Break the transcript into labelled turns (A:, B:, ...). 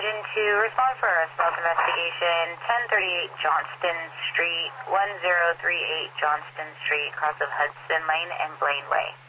A: Engine 2, respond for a stealth investigation, 1038 Johnston Street, 1038 Johnston Street, cross of Hudson Lane and Blaine Way.